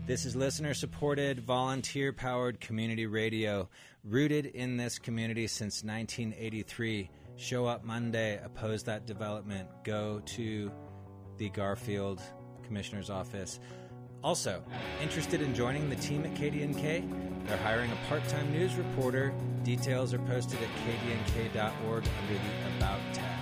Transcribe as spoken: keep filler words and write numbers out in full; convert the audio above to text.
This is listener-supported, volunteer-powered community radio, rooted in this community since nineteen eighty-three. Show up Monday, oppose that development. Go to the Garfield Commissioner's Office. Also, interested in joining the team at K D N K? They're hiring a part-time news reporter. Details are posted at k d n k dot org under the About tab.